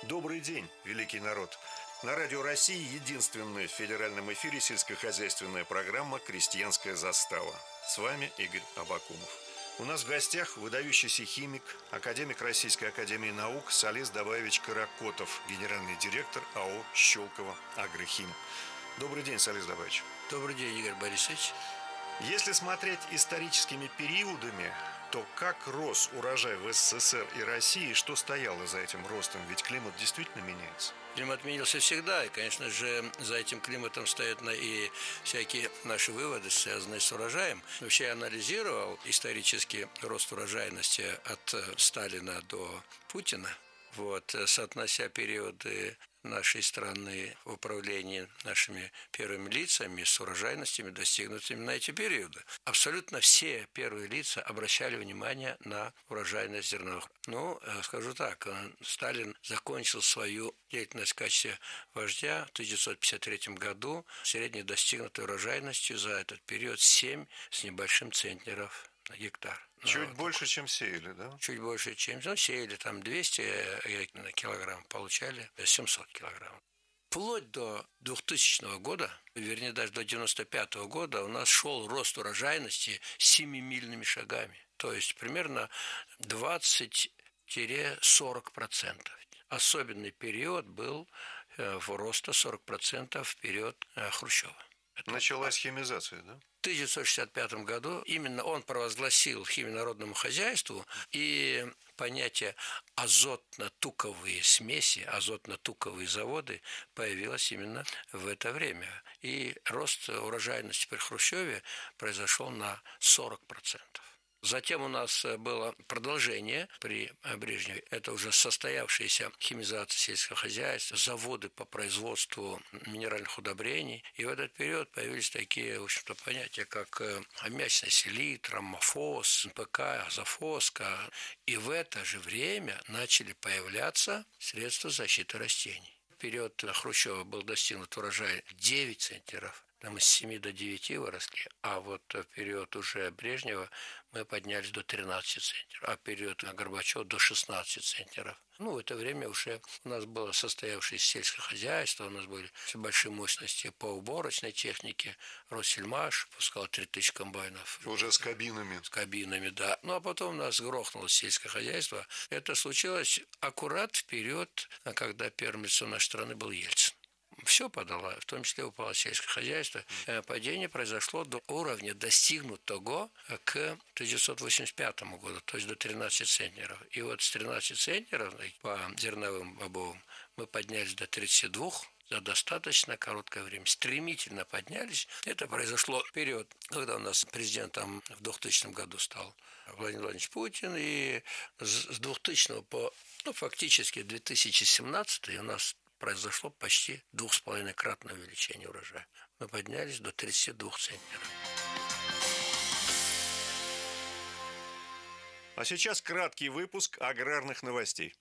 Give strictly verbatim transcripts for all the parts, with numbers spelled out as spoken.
Добрый день, великий народ! На Радио России единственная в федеральном эфире сельскохозяйственная программа «Крестьянская застава». С вами Игорь Абакумов. У нас в гостях выдающийся химик, академик Российской академии наук Салис Даваевич Каракотов, генеральный директор АО «Щелково Агрохим». Добрый день, Салис Даваевич. Добрый день, Игорь Борисович. Если смотреть историческими периодами, то как рос урожай в СССР и России, что стояло за этим ростом? Ведь климат действительно меняется. Климат менялся всегда, и, конечно же, за этим климатом стоят и всякие наши выводы, связанные с урожаем. Вообще я анализировал исторический рост урожайности от Сталина до Путина, вот, соотнося периоды нашей страны в управлении нашими первыми лицами с урожайностями, достигнутыми на эти периоды. Абсолютно все первые лица обращали внимание на урожайность зерновых. Ну, скажу так, Сталин закончил свою деятельность в качестве вождя в тысяча девятьсот пятьдесят третьем году средней достигнутой урожайностью за этот период семь с небольшим центнеров на гектар. Чуть ну, больше, чем сеяли, да? Чуть больше, чем ну, сеяли там двести килограмм, получали семьсот килограмм. Вплоть до двухтысячного года, вернее, даже до девяносто пятого года у нас шел рост урожайности семимильными шагами. То есть примерно двадцать-сорок процентов. Особенный период был в роста сорок процентов в период Хрущева. Это Началась химизация, да? В тысяча девятьсот шестьдесят пятом году именно он провозгласил химию народному хозяйству, и понятие азотно-туковые смеси, азотно-туковые заводы появилось именно в это время. И рост урожайности при Хрущеве произошел на сорок процентов. Затем у нас было продолжение при Брежневе. Это уже состоявшаяся химизация сельского хозяйства, заводы по производству минеральных удобрений. И в этот период появились такие, в общем-то, понятия, как аммиачная селитра, аммофос, эн пэ ка, азофоска. И в это же время начали появляться средства защиты растений. В период Хрущева был достигнут урожай девять центнеров. Мы с семи до девяти выросли, а вот в период уже Брежнева мы поднялись до тринадцати центнеров, а в период Горбачева до шестнадцати центнеров. Ну, в это время уже у нас было состоявшееся сельское хозяйство, у нас были все большие мощности по уборочной технике. Россельмаш пускал три тысячи комбайнов. Уже с кабинами. С кабинами, да. Ну, а потом у нас грохнуло сельское хозяйство. Это случилось аккурат в период, когда первым лицом нашей страны был Ельцин. Все подало, в том числе упало сельское хозяйство. Падение произошло до уровня, достигнутого к тысяча девятьсот восемьдесят пятому году, то есть до тринадцати центнеров. И вот с тринадцати центнеров по зерновым бобовым мы поднялись до тридцати двух за достаточно короткое время. Стремительно поднялись. Это произошло в период, когда у нас президентом в двухтысячном году стал Владимир Владимирович Путин. И с двухтысячного по ну, фактически две тысячи семнадцатый у нас произошло почти двух с половиной кратное увеличение урожая. Мы поднялись до тридцати двух центнеров. А сейчас краткий выпуск аграрных новостей.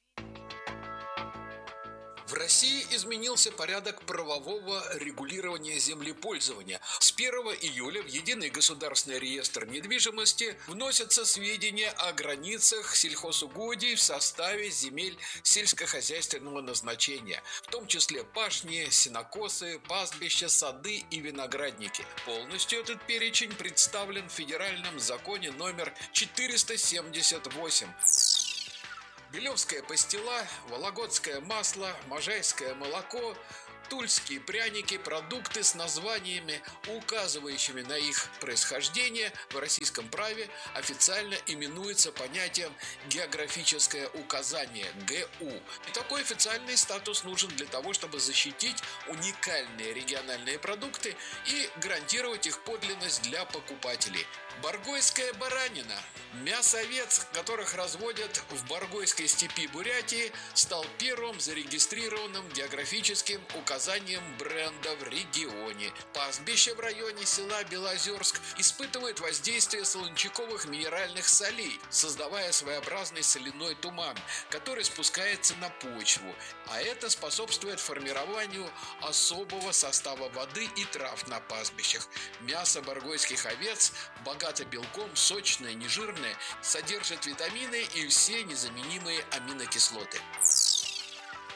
В России изменился порядок правового регулирования землепользования. С первого июля в Единый государственный реестр недвижимости вносятся сведения о границах сельхозугодий в составе земель сельскохозяйственного назначения, в том числе пашни, сенокосы, пастбища, сады и виноградники. Полностью этот перечень представлен в федеральном законе номер четыреста семьдесят восемь. Белевская пастила, вологодское масло, можайское молоко, тульские пряники, продукты с названиями, указывающими на их происхождение, в российском праве официально именуется понятием «географическое указание» – гэ у. И такой официальный статус нужен для того, чтобы защитить уникальные региональные продукты и гарантировать их подлинность для покупателей. Баргойская баранина. Мясо овец, которых разводят в Баргойской степи Бурятии, стал первым зарегистрированным географическим указанием бренда в регионе. Пастбище в районе села Белозерск испытывает воздействие солончаковых минеральных солей, создавая своеобразный соляной туман, который спускается на почву, а это способствует формированию особого состава воды и трав на пастбищах. Мясо баргойских овец богато белком, сочное, нежирное, содержит витамины и все незаменимые аминокислоты.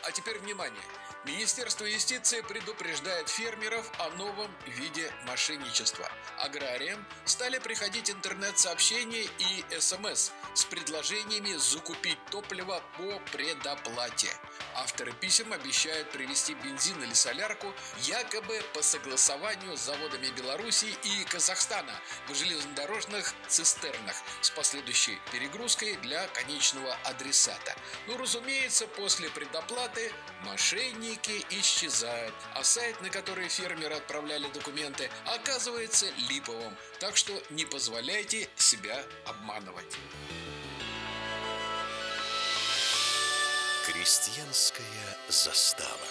А теперь внимание! Министерство юстиции предупреждает фермеров о новом виде мошенничества. Аграриям стали приходить интернет-сообщения и СМС с предложениями закупить топливо по предоплате. Авторы писем обещают привезти бензин или солярку якобы по согласованию с заводами Беларуси и Казахстана в железнодорожных цистернах с последующей перегрузкой для конечного адресата. Ну, разумеется, после предоплаты мошенники исчезают, а сайт, на который фермеры отправляли документы, оказывается липовым. Так что не позволяйте себя обманывать. Крестьянская застава.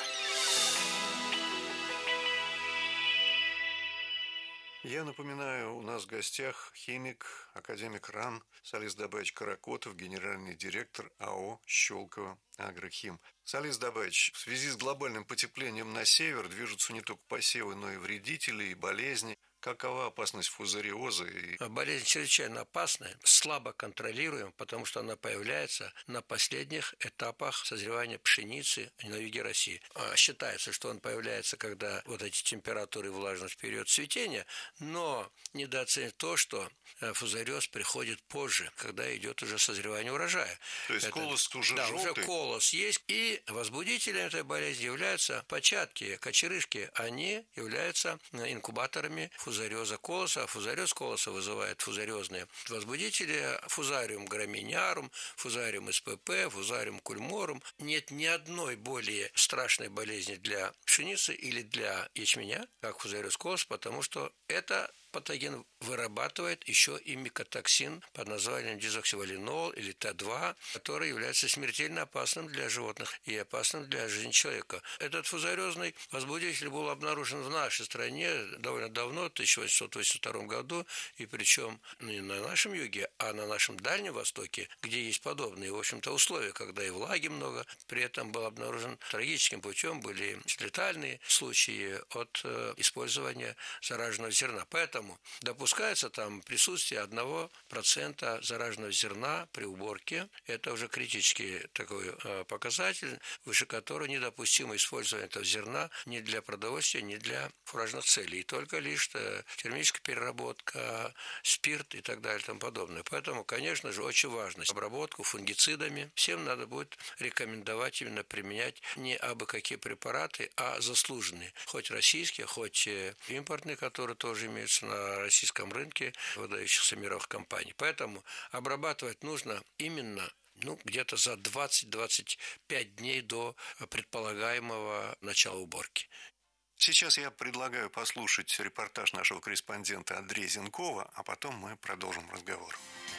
Я напоминаю, у нас в гостях химик, академик РАН, Салис Дабаевич Каракотов, генеральный директор АО «Щелково Агрохим». Салис Дабаевич, в связи с глобальным потеплением на север движутся не только посевы, но и вредители, и болезни. Какова опасность фузариоза? И... Болезнь чрезвычайно опасная, слабо контролируема, потому что она появляется на последних этапах созревания пшеницы на юге России. Считается, что он появляется, когда вот эти температуры и влажность в период цветения, но недооценить то, что фузариоз приходит позже, когда идет уже созревание урожая. То есть Это... колос уже да, желтый? уже колос есть. И возбудителем этой болезни являются початки, кочерышки. Они являются инкубаторами фузариоза. фузариоза колоса, а фузариоз колоса вызывает фузариозные возбудители, фузариум граминиарум, фузариум СПП, фузариум кульморум. Нет ни одной более страшной болезни для пшеницы или для ячменя, как фузариоз колоса, потому что это патоген вырабатывает еще и микотоксин под названием дезоксивалинол или Т два, который является смертельно опасным для животных и опасным для жизни человека. Этот фузариозный возбудитель был обнаружен в нашей стране довольно давно, в тысяча восемьсот восемьдесят втором году, и причем не на нашем юге, а на нашем Дальнем Востоке, где есть подобные, в общем-то, условия, когда и влаги много. При этом был обнаружен трагическим путем, были летальные случаи от э, использования зараженного зерна. Поэтому допускается там присутствие одного процента зараженного зерна при уборке. Это уже критический такой э, показатель, выше которого недопустимо использование этого зерна ни для продовольствия, ни для фуражных целей. И только лишь э, термическая переработка, спирт и так далее и тому подобное. Поэтому, конечно же, очень важно обработку фунгицидами. Всем надо будет рекомендовать именно применять не абы какие препараты, а заслуженные. Хоть российские, хоть импортные, которые тоже имеются на российском рынке выдающихся мировых компаний. Поэтому обрабатывать нужно именно ну, где-то за двадцать-двадцать пять дней до предполагаемого начала уборки. Сейчас я предлагаю послушать репортаж нашего корреспондента Андрея Зенкова, а потом мы продолжим разговор.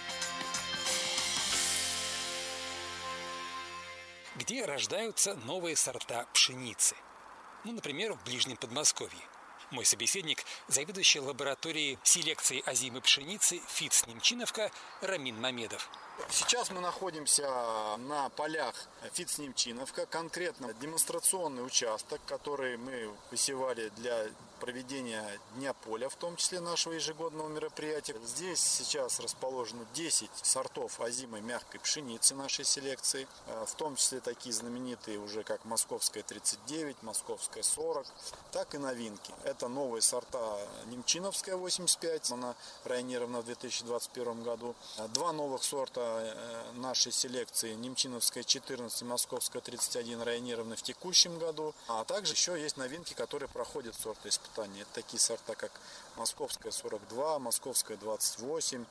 Где рождаются новые сорта пшеницы? Ну, например, в Ближнем Подмосковье. Мой собеседник – заведующий лабораторией селекции озимой пшеницы ФИЦ Немчиновка Рамин Мамедов. Сейчас мы находимся на полях ФИЦ Немчиновка, конкретно демонстрационный участок, который мы высевали для проведения Дня поля, в том числе нашего ежегодного мероприятия. Здесь сейчас расположено десять сортов озимой мягкой пшеницы нашей селекции, в том числе такие знаменитые уже, как Московская тридцать девять, Московская сорок, так и новинки. Это новые сорта Немчиновская восемьдесят пять, она районирована в две тысячи двадцать первом году. Два новых сорта нашей селекции Немчиновская четырнадцать и Московская тридцать один районированы в текущем году. А также еще есть новинки, которые проходят сорты испытания. Это такие сорта, как Московская сорок два, Московская двадцать восемь,